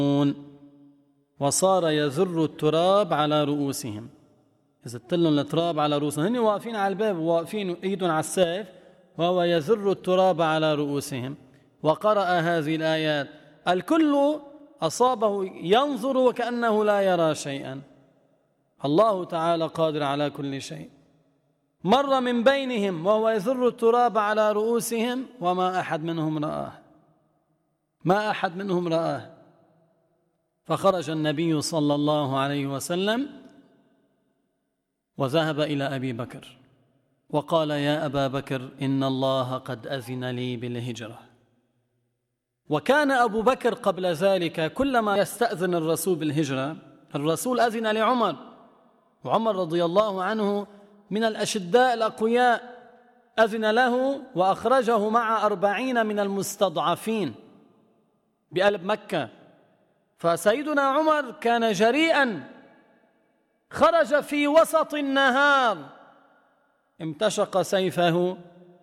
وصار يذر التراب على رؤوسهم. يزت لهم التراب على رؤوسهم، هن واقفين على الباب واقفين ايدهم على السيف، وهو يذر التراب على رؤوسهم. وقرأ هذه الآيات، الكل أصابه ينظر وكأنه لا يرى شيئا. الله تعالى قادر على كل شيء. مر من بينهم وهو يذر التراب على رؤوسهم وما أحد منهم رآه، ما أحد منهم رآه. فخرج النبي صلى الله عليه وسلم وذهب إلى أبي بكر وقال: يا أبا بكر، إن الله قد أذن لي بالهجرة. وكان أبو بكر قبل ذلك كلما يستأذن الرسول بالهجرة، الرسول أذن لعمر، وعمر رضي الله عنه من الأشداء الأقوياء، أذن له وأخرجه مع 40 من المستضعفين بقلب مكة. فسيدنا عمر كان جريئا، خرج في وسط النهار، امتشق سيفه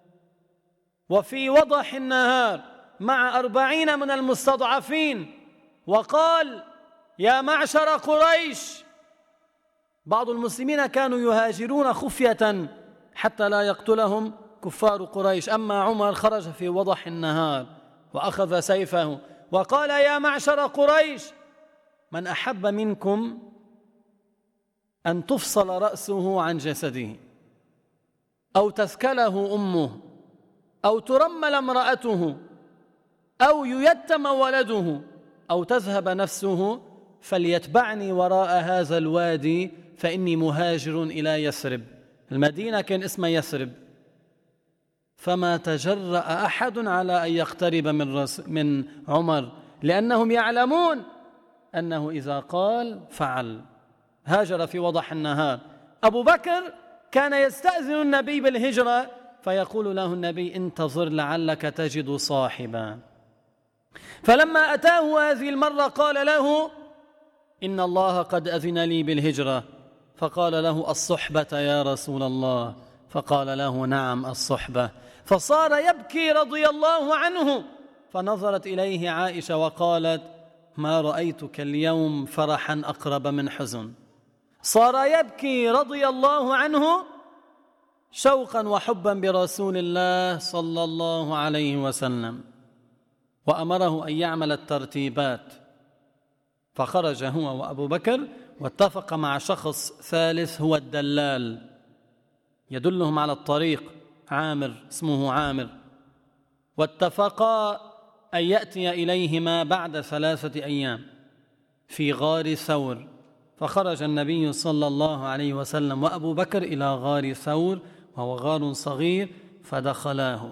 وفي وضح النهار مع 40 من المستضعفين، وقال: يا معشر قريش. بعض المسلمين كانوا يهاجرون خفية حتى لا يقتلهم كفار قريش، أما عمر خرج في وضح النهار وأخذ سيفه وقال: يا معشر قريش، من أحب منكم أن تفصل رأسه عن جسده، أو تثكله أمه، أو ترمل امرأته، أو ييتم ولده، أو تذهب نفسه، فليتبعني وراء هذا الوادي فإني مهاجر إلى يثرب. المدينة كان اسمها يثرب. فما تجرأ أحد على أن يقترب من عمر، لأنهم يعلمون أنه إذا قال فعل. هاجر في وضح النهار. أبو بكر كان يستأذن النبي بالهجرة، فيقول له النبي: انتظر لعلك تجد صاحبا. فلما أتاه هذه المرة قال له: إن الله قد أذن لي بالهجرة. فقال له: الصحبة يا رسول الله؟ فقال له: نعم، الصحبة. فصار يبكي رضي الله عنه، فنظرت إليه عائشة وقالت: ما رأيتك اليوم فرحا أقرب من حزن. صار يبكي رضي الله عنه شوقا وحبا برسول الله صلى الله عليه وسلم، وأمره أن يعمل الترتيبات. فخرج هو وأبو بكر واتفق مع شخص ثالث هو الدلال يدلهم على الطريق، عامر، اسمه عامر، واتفقا أن يأتي إليهما بعد 3 أيام في غار ثور. فخرج النبي صلى الله عليه وسلم وأبو بكر إلى غار ثور، وهو غار صغير، فدخلاه.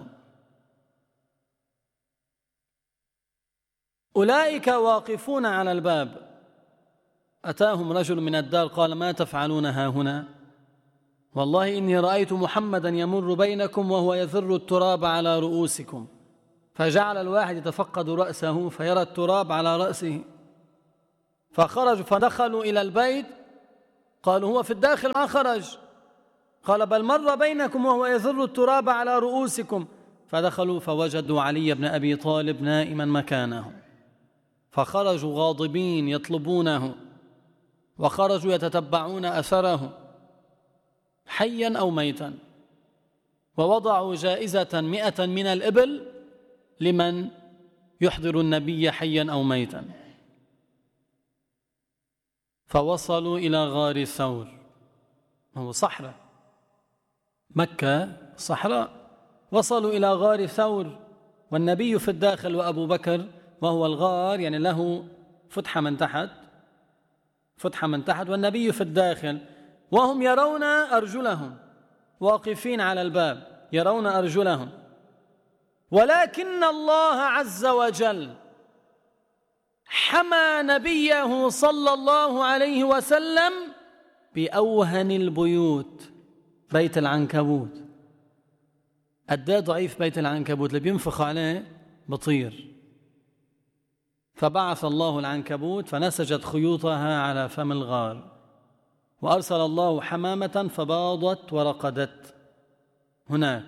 أولئك واقفون على الباب. أتاهم رجل من الدار قال: ما تفعلون ها هنا؟ والله إني رأيت محمدا يمر بينكم وهو يذر التراب على رؤوسكم. فجعل الواحد يتفقد رأسه فيرى التراب على رأسه. فخرجوا فدخلوا إلى البيت، قالوا: هو في الداخل ما خرج. قال: بل مر بينكم وهو يذر التراب على رؤوسكم. فدخلوا فوجدوا علي بن أبي طالب نائما مكانه، فخرجوا غاضبين يطلبونه، وخرجوا يتتبعون أثره حيا أو ميتا، ووضعوا جائزة 100 من الإبل لمن يحضر النبي حيا أو ميتا. فوصلوا إلى غار ثور، هو صحراء، مكة صحراء. وصلوا إلى غار ثور والنبي في الداخل وأبو بكر، وهو الغار يعني له فتحة من تحت والنبي في الداخل، وهم يرون أرجلهم واقفين على الباب، يرون أرجلهم. ولكن الله عز وجل حمى نبيه صلى الله عليه وسلم بأوهن البيوت، بيت العنكبوت. قد ضعيف بيت العنكبوت، اللي بينفخ عليه بطير. فبعث الله العنكبوت فنسجت خيوطها على فم الغار، وأرسل الله حمامة فباضت ورقدت هناك.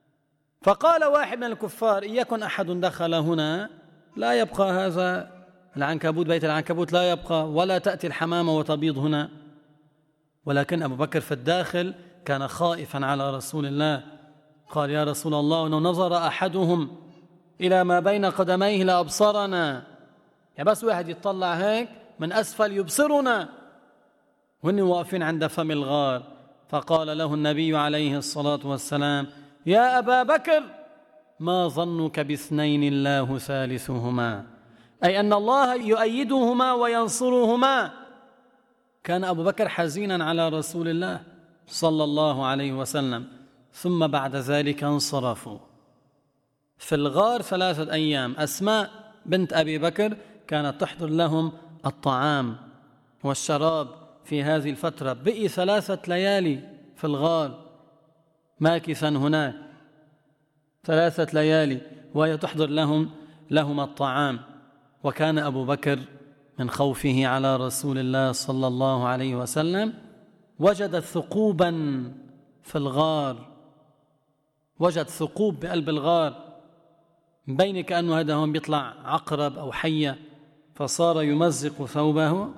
فقال واحد من الكفار: إن يكن أحد دخل هنا لا يبقى العنكبوت بيت العنكبوت لا يبقى، ولا تأتي الحمامة وتبيض هنا. ولكن أبو بكر في الداخل كان خائفا على رسول الله، قال يا رسول الله إنه نظر أحدهم إلى ما بين قدميه لأبصرنا، يعني بس واحد يطلع هيك من أسفل يبصرنا، وهن واقفين عند فم الغار. فقال له النبي عليه الصلاة والسلام يا أبا بكر ما ظنك باثنين الله ثالثهما، أي أن الله يؤيدهما وينصرهما. كان أبو بكر حزينا على رسول الله صلى الله عليه وسلم. ثم بعد ذلك انصرفوا. في الغار 3 أيام. أسماء بنت أبي بكر كانت تحضر لهم الطعام والشراب في هذه الفترة. بقي 3 ليالي في الغار ماكثا هناك 3 ليالي وهي تحضر لهم الطعام. وكان أبو بكر من خوفه على رسول الله صلى الله عليه وسلم وجد ثقوبا في الغار، وجد ثقوب بقلب الغار، بين كأنه هذا هون بيطلع عقرب أو حية، فصار يمزق ثوبه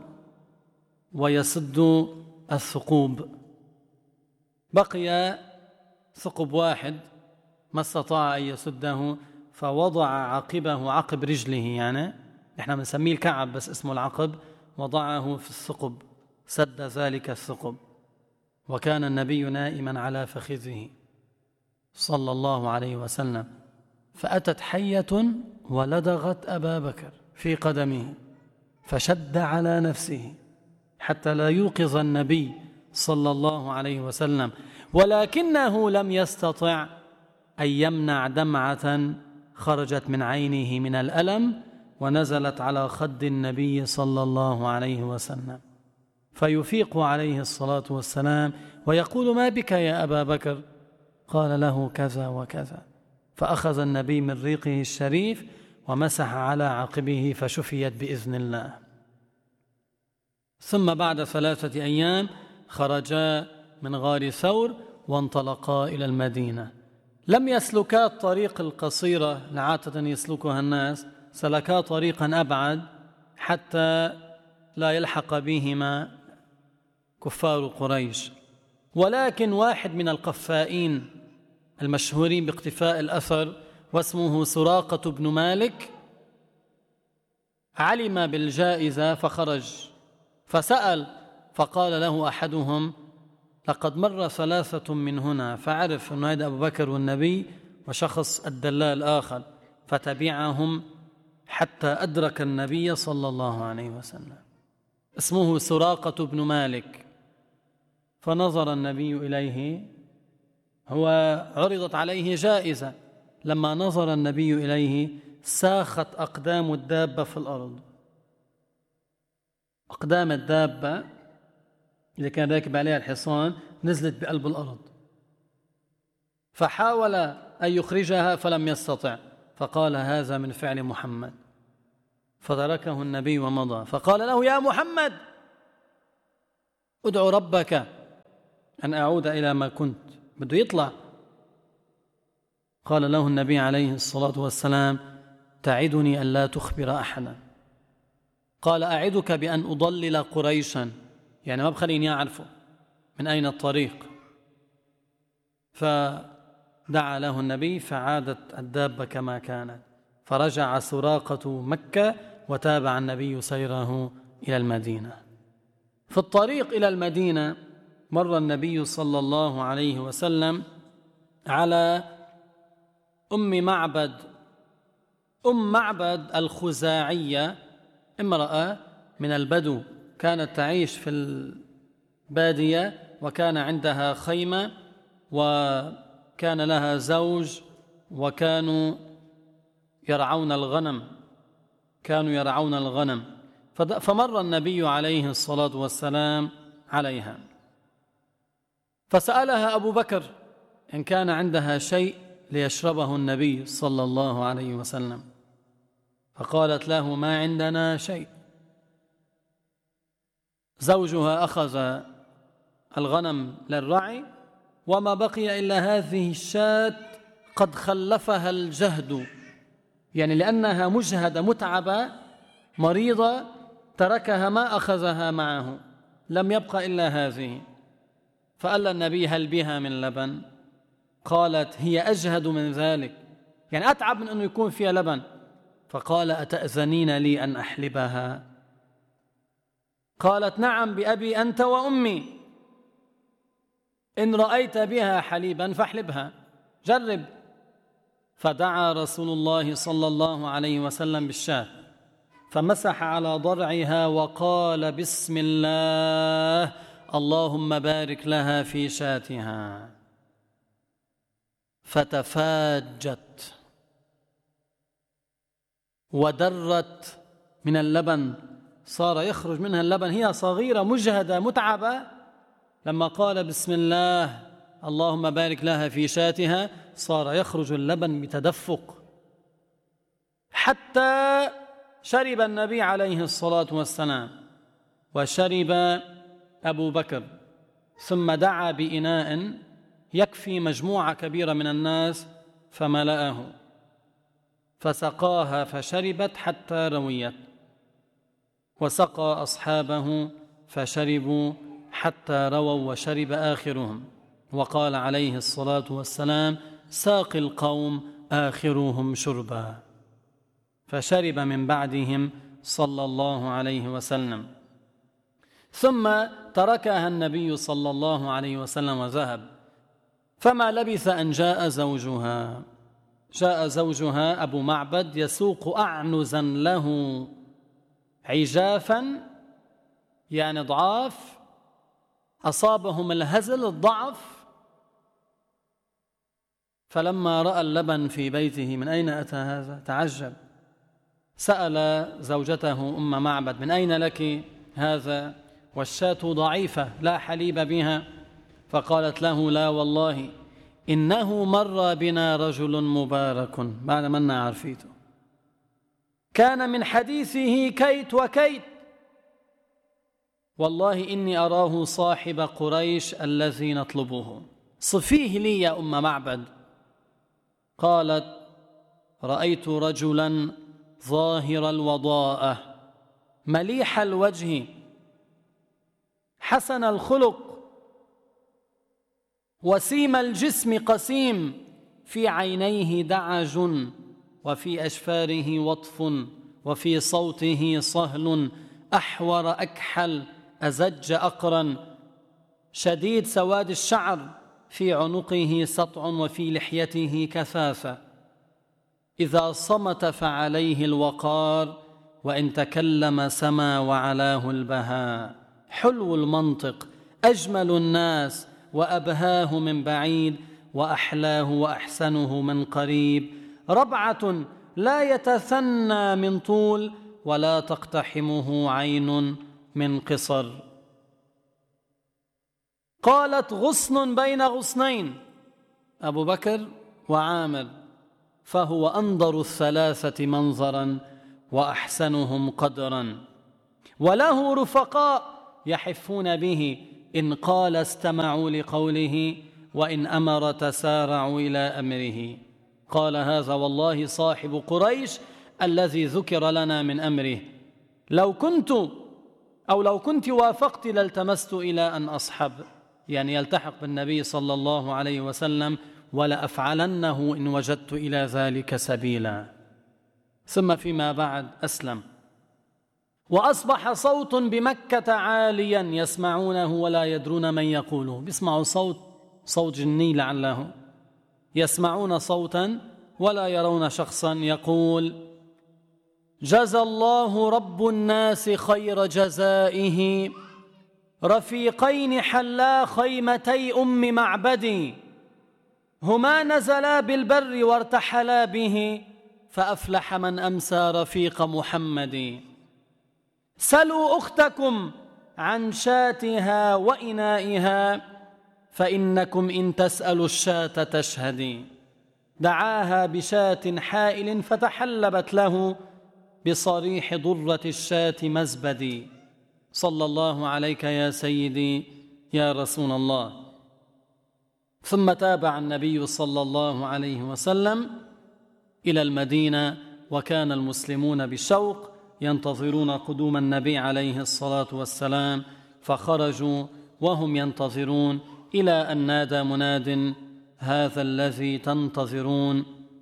ويسد الثقوب. بقي ثقب واحد ما استطاع أن يسده، فوضع عقبه، عقب رجله، يعني نحن بنسميه الكعب بس اسمه العقب، وضعه في الثقب، سد ذلك الثقب. وكان النبي نائما على فخذه صلى الله عليه وسلم، فأتت حية ولدغت أبا بكر في قدمه، فشد على نفسه حتى لا يوقظ النبي صلى الله عليه وسلم، ولكنه لم يستطع أن يمنع دمعة خرجت من عينه من الألم ونزلت على خد النبي صلى الله عليه وسلم، فيفيق عليه الصلاة والسلام ويقول ما بك يا أبا بكر؟ قال له كذا وكذا، فأخذ النبي من ريقه الشريف ومسح على عقبه فشفيت بإذن الله. ثم بعد 3 أيام خرجا من غار ثور وانطلقا إلى المدينة. لم يسلكا الطريق القصيرة لعادة يسلكها الناس، سلكا طريقا أبعد حتى لا يلحق بهما كفار قريش. ولكن واحد من القفائين المشهورين باقتفاء الأثر واسمه سراقة بن مالك علم بالجائزة فخرج فسأل، فقال له أحدهم لقد مر 3 من هنا، فعرف أن هذا أبو بكر والنبي وشخص الدلال آخر، فتبعهم حتى أدرك النبي صلى الله عليه وسلم. اسمه سراقة بن مالك. فنظر النبي إليه، هو عرضت عليه جائزة، لما نظر النبي إليه ساخت أقدام الدابة في الأرض، أقدام الدابة اللي كان راكب عليها الحصان نزلت بقلب الأرض، فحاول أن يخرجها فلم يستطع، فقال هذا من فعل محمد، فتركه النبي ومضى. فقال له يا محمد ادعو ربك أن أعود إلى ما كنت، بده يطلع. قال له النبي عليه الصلاة والسلام تعدني أن لا تخبر أحدا. قال أعدك بأن أضلل قريشا، يعني ما بخليني أعرفه من أين الطريق. فدعا له النبي فعادت الدابة كما كانت، فرجع سراقة مكة وتابع النبي سيره إلى المدينة. في الطريق إلى المدينة مر النبي صلى الله عليه وسلم على أم معبد الخزاعية، امرأة من البدو كانت تعيش في البادية، وكان عندها خيمة وكان لها زوج، وكانوا يرعون الغنم. فمر النبي عليه الصلاة والسلام عليها، فسألها أبو بكر إن كان عندها شيء ليشربه النبي صلى الله عليه وسلم، فقالت له ما عندنا شيء. زوجها أخذ الغنم للرعي، وما بقي إلا هذه الشاة قد خلفها الجهد، يعني لأنها مجهدة متعبة مريضة تركها ما أخذها معه، لم يبق إلا هذه، فقال النبي: هل بها من لبن؟ قالت: هي أجهد من ذلك، يعني أتعب من أنه يكون فيها لبن. فقال: أتأذنين لي أن أحلبها؟ قالت: نعم بأبي أنت وأمي، إن رأيت بها حليبا فاحلبها، جرب. فدعا رسول الله صلى الله عليه وسلم بالشاة، فمسح على ضرعها وقال: بسم الله، اللهم بارك لها في شاتها. فتفاجت ودرت من اللبن، صار يخرج منها اللبن، هي صغيرة مجهدة متعبة. لما قال: بسم الله اللهم بارك لها في شاتها، صار يخرج اللبن بتدفق، حتى شرب النبي عليه الصلاة والسلام، وشرب أبو بكر، ثم دعا بإناء يكفي مجموعة كبيرة من الناس فملأه، فسقاها فشربت حتى رويت، وسقى أصحابه فشربوا حتى رووا وشرب آخرهم، وقال عليه الصلاة والسلام: ساقي القوم آخرهم شربا، فشرب من بعدهم صلى الله عليه وسلم. ثم تركها النبي صلى الله عليه وسلم وذهب، فما لبث أن جاء زوجها. جاء زوجها أبو معبد يسوق أعنزا له عجافا، يعني ضعاف، أصابهم الهزل الضعف. فلما رأى اللبن في بيته: من أين أتى هذا؟ تعجب، سأل زوجته أم معبد: من أين لك هذا؟ والشاة ضعيفة لا حليب بها. فقالت له: لا والله، إنه مر بنا رجل مبارك، بعد ما عرفيته، كان من حديثه كيت وكيت، والله إني أراه صاحب قريش الذي نطلبه، صفيه لي يا أم معبد. قالت: رأيت رجلا ظاهر الوضاءة مليح الوجه حسن الخلق وسيم الجسم قسيم، في عينيه دعج، وفي أشفاره وطف، وفي صوته صهل، أحور أكحل أزج أقرن، شديد سواد الشعر، في عنقه سطع، وفي لحيته كثافة، إذا صمت فعليه الوقار، وإن تكلم سما وعلاه البهاء، حلو المنطق، أجمل الناس، وأبهاه من بعيد، وأحلاه وأحسنه من قريب، ربعة لا يتثنى من طول، ولا تقتحمه عين من قصر. قالت: غصن بين غصنين، أبو بكر وعامر، فهو أنظر الثلاثة منظرا وأحسنهم قدرا، وله رفقاء يحفون به، إن قال استمعوا لقوله، وإن أمر تسارعوا إلى أمره. قال: هذا والله صاحب قريش الذي ذكر لنا من أمره، لو كنت وافقت لالتمست إلى أن أصحب، يعني يلتحق بالنبي صلى الله عليه وسلم، ولأفعلنه إن وجدت إلى ذلك سبيلا. ثم فيما بعد أسلم، وأصبح صوت بمكة عاليا يسمعونه ولا يدرون من يقوله، بيسمعوا صوت جني لعله، يسمعون صوتا ولا يرون شخصا يقول: جزى الله رب الناس خير جزائه، رفيقين حلا خيمتي أم معبد، هما نزلا بالبر وارتحلا به، فأفلح من أمسى رفيق محمد. سلوا أختكم عن شاتها وإنائها، فإنكم إن تسألوا الشاة تشهدي. دعاها بشاة حائل فتحلبت له بصريح ضرة الشاة مزبدي. صلى الله عليك يا سيدي يا رسول الله. ثم تابع النبي صلى الله عليه وسلم إلى المدينة، وكان المسلمون بشوق ينتظرون قدوم النبي عليه الصلاة والسلام، فخرجوا وهم ينتظرون إلى أن نادى مناد: هذا الذي تنتظرون.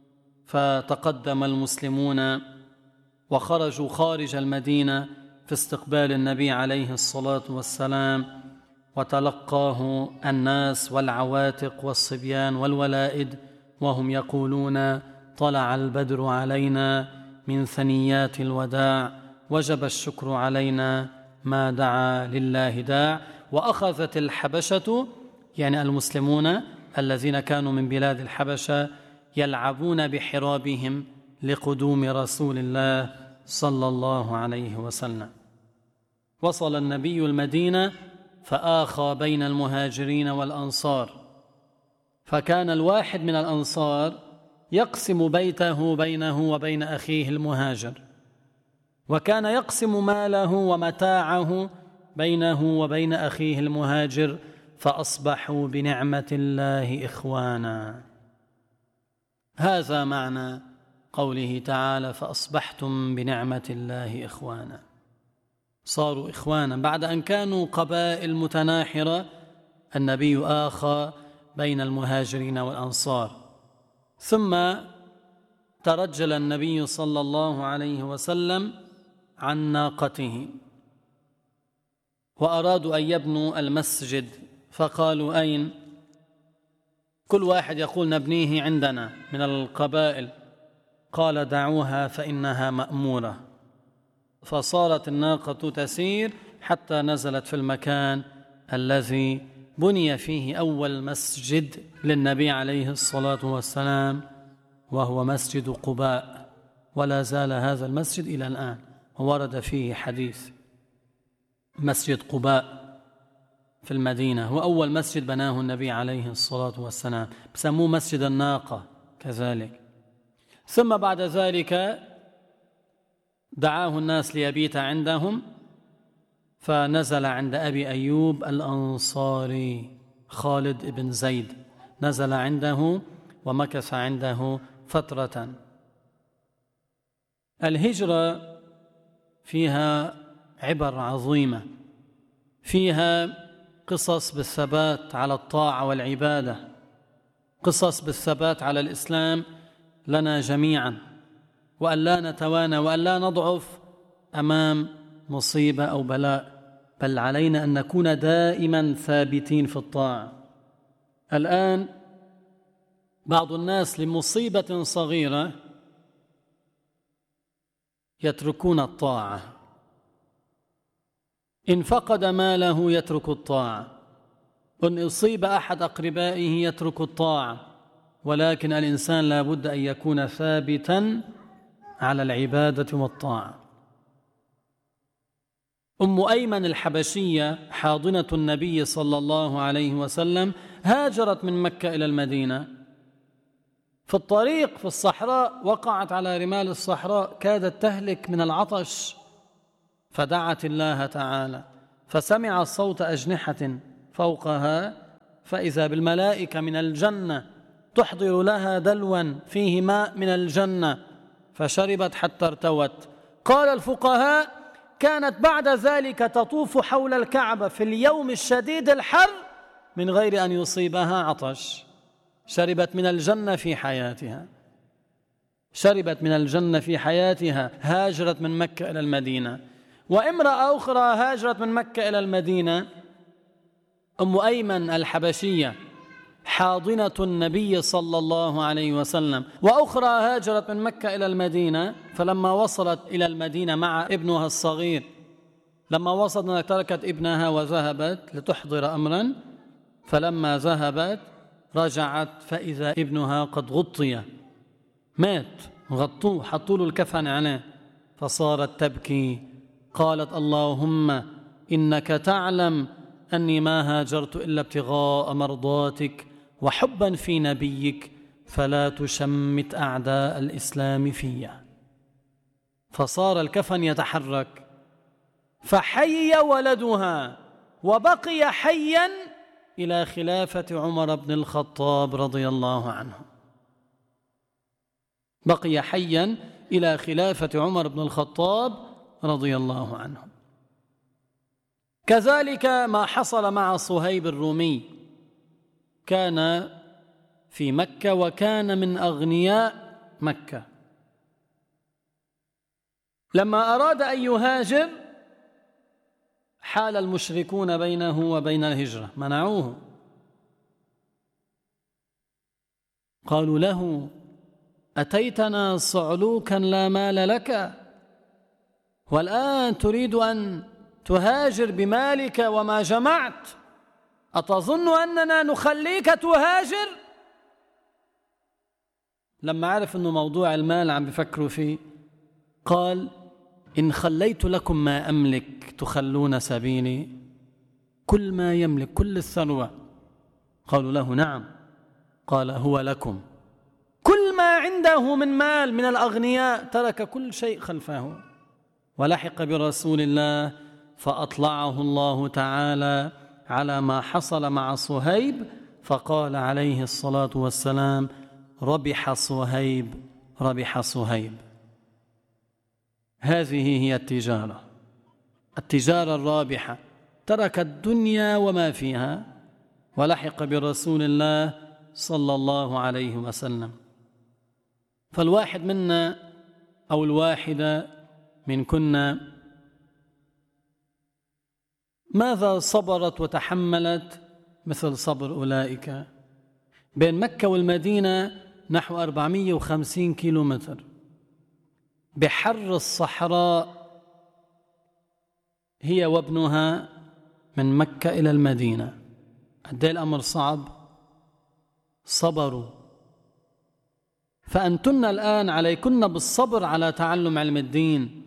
فتقدم المسلمون وخرجوا خارج المدينة في استقبال النبي عليه الصلاة والسلام، وتلقاه الناس والعواتق والصبيان والولائد وهم يقولون: طلع البدر علينا من ثنيات الوداع، وجب الشكر علينا ما دعا لله داع. وأخذت الحبشة، يعني المسلمون الذين كانوا من بلاد الحبشة، يلعبون بحرابهم لقدوم رسول الله صلى الله عليه وسلم. وصل النبي المدينة فآخى بين المهاجرين والأنصار، فكان الواحد من الأنصار يقسم بيته بينه وبين أخيه المهاجر، وكان يقسم ماله ومتاعه بينه وبين أخيه المهاجر، فأصبحوا بنعمة الله إخوانا. هذا معنى قوله تعالى: فأصبحتم بنعمة الله إخوانا. صاروا إخوانا بعد أن كانوا قبائل متناحرة. النبي آخى بين المهاجرين والأنصار، ثم ترجل النبي صلى الله عليه وسلم عن ناقته، وأرادوا أن يبنوا المسجد، فقالوا: أين؟ كل واحد يقول: نبنيه عندنا من القبائل. قال: دعوها فإنها مأمورة. فصارت الناقة تسير حتى نزلت في المكان الذي بني فيه أول مسجد للنبي عليه الصلاة والسلام، وهو مسجد قباء، ولا زال هذا المسجد إلى الآن، وورد فيه حديث. مسجد قباء في المدينة هو أول مسجد بناه النبي عليه الصلاة والسلام، بسموه مسجد الناقة كذلك. ثم بعد ذلك دعاه الناس ليبيت عندهم، فنزل عند أبي أيوب الأنصاري خالد بن زيد، نزل عنده ومكث عنده فترة. الهجرة فيها عبر عظيمة، فيها قصص بالثبات على الطاعة والعبادة، قصص بالثبات على الإسلام لنا جميعا، وأن لا نتوانى وأن لا نضعف أمام مصيبة أو بلاء، بل علينا أن نكون دائما ثابتين في الطاعة. الآن بعض الناس لمصيبة صغيرة يتركون الطاعة، إن فقد ماله يترك الطاعة، إن أصيب أحد أقربائه يترك الطاعة، ولكن الإنسان لا بد أن يكون ثابتا على العبادة والطاعة. أم أيمن الحبشية حاضنة النبي صلى الله عليه وسلم هاجرت من مكة إلى المدينة، في الطريق في الصحراء وقعت على رمال الصحراء، كادت تهلك من العطش، فدعت الله تعالى، فسمع صوت أجنحة فوقها، فإذا بالملائكة من الجنة تحضر لها دلوا فيه ماء من الجنة، فشربت حتى ارتوت. قال الفقهاء: كانت بعد ذلك تطوف حول الكعبة في اليوم الشديد الحر من غير أن يصيبها عطش. شربت من الجنة في حياتها، شربت من الجنة في حياتها، هاجرت من مكة إلى المدينة. وامرأة أخرى هاجرت من مكة إلى المدينة، أم أيمن الحبشية حاضنة النبي صلى الله عليه وسلم، وأخرى هاجرت من مكة إلى المدينة، فلما وصلت إلى المدينة مع ابنها الصغير، لما وصلت تركت ابنها وذهبت لتحضر أمرا، فلما ذهبت رجعت فإذا ابنها قد غطي، مات، غطوه، حطوا له الكفن عليه، فصارت تبكي. قالت: اللهم إنك تعلم أني ما هاجرت إلا ابتغاء مرضاتك وحبا في نبيك، فلا تشمت أعداء الإسلام فيا. فصار الكفن يتحرك، فحي ولدها وبقي حيا إلى خلافة عمر بن الخطاب رضي الله عنه، بقي حيا إلى خلافة عمر بن الخطاب رضي الله عنه. كذلك ما حصل مع صهيب الرومي، كان في مكة وكان من أغنياء مكة. لما أراد أن يهاجر حال المشركون بينه وبين الهجرة، منعوه، قالوا له: أتيتنا صعلوكا لا مال لك، والآن تريد أن تهاجر بمالك وما جمعت؟ أتظن أننا نخليك تهاجر؟ لما عرف أنه موضوع المال عم بفكروا فيه، قال: إن خليت لكم ما أملك تخلون سبيلي؟ كل ما يملك، كل الثروة. قالوا له: نعم. قال: هو لكم. كل ما عنده من مال من الأغنياء ترك كل شيء خلفه ولحق برسول الله، فأطلعه الله تعالى على ما حصل مع صهيب، فقال عليه الصلاة والسلام: ربح صهيب، ربح صهيب. هذه هي التجارة الرابحة، ترك الدنيا وما فيها ولحق برسول الله صلى الله عليه وسلم. فالواحد منا أو الواحدة من كنا ماذا صبرت وتحملت مثل صبر أولئك؟ بين مكة والمدينة نحو 450 كيلومتر بحر الصحراء هي وابنها من مكة إلى المدينة. قد ايه الأمر صعب؟ صبروا. فأنتن الآن عليكن بالصبر على تعلم علم الدين.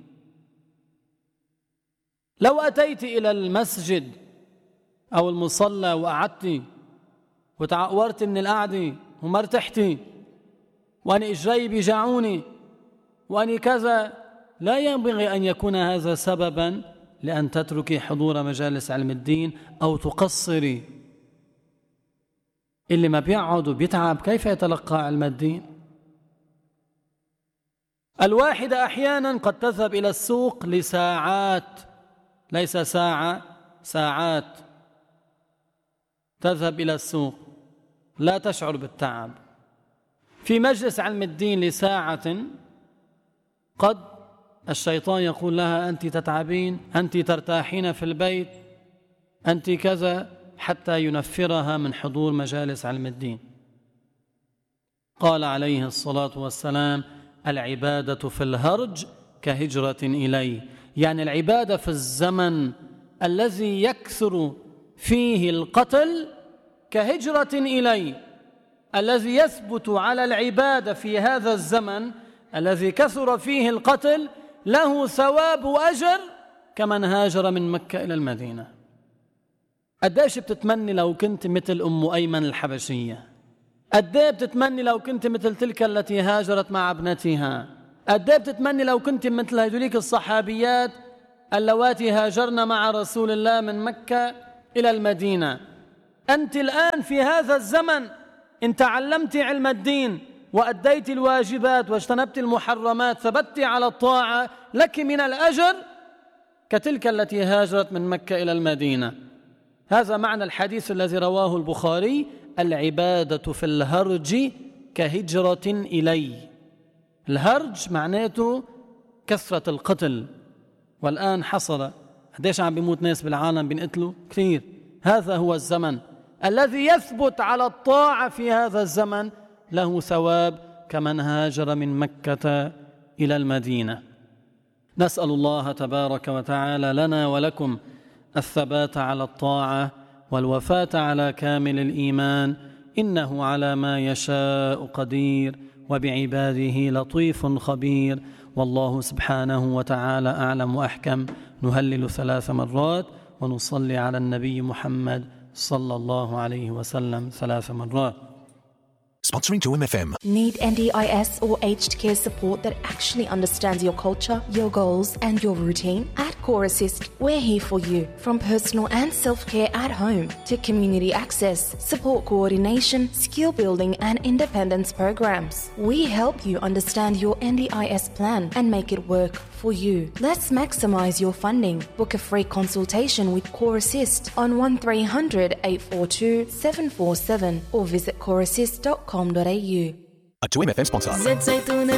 لو أتيت إلى المسجد أو المصلى وقعدتي وتعورت من القعدة وما ارتحتي وأنا إجري بيجعوني وأني كذا، لا ينبغي أن يكون هذا سببا لأن تتركي حضور مجالس علم الدين أو تقصري. اللي ما بيقعد وبيتعب كيف يتلقى علم الدين؟ الواحدة أحيانا قد تذهب إلى السوق لساعات، ليس ساعة، ساعات تذهب إلى السوق لا تشعر بالتعب. في مجلس علم الدين لساعة قد الشيطان يقول لها: أنت تتعبين، أنت ترتاحين في البيت، أنت كذا، حتى ينفرها من حضور مجالس علم الدين. قال عليه الصلاة والسلام: العبادة في الهرج كهجرة إلي، يعني العبادة في الزمن الذي يكثر فيه القتل كهجرة إلي. الذي يثبت على العبادة في هذا الزمن الذي كثر فيه القتل له ثواب وأجر كمن هاجر من مكة إلى المدينة. قديش بتتمني لو كنت مثل أم أيمن الحبشية؟ قديش بتتمني لو كنت مثل تلك التي هاجرت مع ابنتها؟ قديش بتتمني لو كنت مثل هذوليك الصحابيات اللواتي هاجرن مع رسول الله من مكة إلى المدينة؟ أنت الآن في هذا الزمن إن تعلمت علم الدين وأديت الواجبات واجتنبت المحرمات، ثبت على الطاعة، لك من الأجر كتلك التي هاجرت من مكة إلى المدينة. هذا معنى الحديث الذي رواه البخاري: العبادة في الهرج كهجرة إلي. الهرج معناته كثرة القتل، والآن حصل قديش عم بيموت ناس بالعالم بينقتلوا كثير. هذا هو الزمن الذي يثبت على الطاعة في هذا الزمن له ثواب كمن هاجر من مكة إلى المدينة. نسأل الله تبارك وتعالى لنا ولكم الثبات على الطاعة والوفاة على كامل الإيمان، إنه على ما يشاء قدير وبعباده لطيف خبير. والله سبحانه وتعالى أعلم وأحكم. نهلل 3 مرات ونصلي على النبي محمد صلى الله عليه وسلم 3 مرات. Sponsoring 2MFM. Need NDIS or aged care support that actually understands your culture, your goals, and your routine? At Core Assist, we're here for you. From personal and self-care at home to community access, support coordination, skill building, and independence programs. We help you understand your NDIS plan and make it work for you. Let's maximise your funding. Book a free consultation with Core Assist on 1300 842 747 or visit coreassist.com.au. A 2MFM sponsor. زيت زيتون